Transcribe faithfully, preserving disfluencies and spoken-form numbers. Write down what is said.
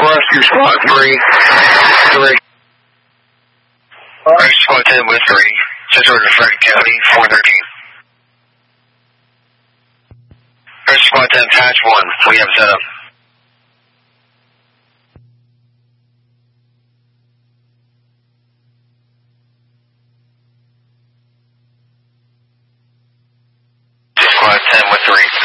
Rescue Squad three. three. Rescue Squad ten with three. Just ordered Frederick County, four thirteen. Rescue Squad ten, patch one. We have set up. Squad ten with three.